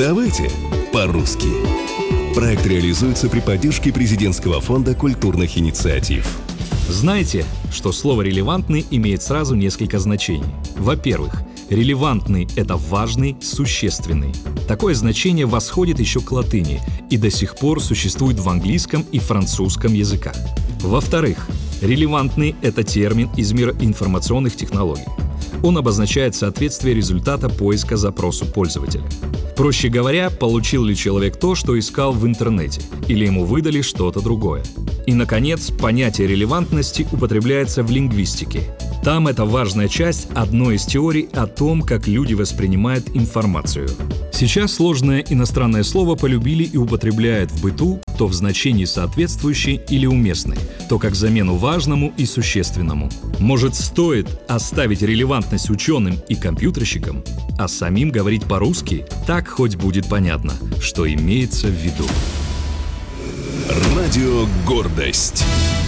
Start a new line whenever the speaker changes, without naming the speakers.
Давайте по-русски. Проект реализуется при поддержке Президентского фонда культурных инициатив.
Знаете, что слово «релевантный» имеет сразу несколько значений. Во-первых, релевантный – это важный, существенный. Такое значение восходит еще к латыни и до сих пор существует в английском и французском языках. Во-вторых, релевантный – это термин из мира информационных технологий. Он обозначает соответствие результата поиска запросу пользователя. Проще говоря, получил ли человек то, что искал в интернете, или ему выдали что-то другое. И, наконец, понятие релевантности употребляется в лингвистике. Там это важная часть одной из теорий о том, как люди воспринимают информацию. Сейчас сложное иностранное слово полюбили и употребляют в быту то в значении соответствующий или уместный, то как замену важному и существенному. Может, стоит оставить релевантность ученым и компьютерщикам, а самим говорить по-русски? Так хоть будет понятно, что имеется в виду.
Радио «Гордость».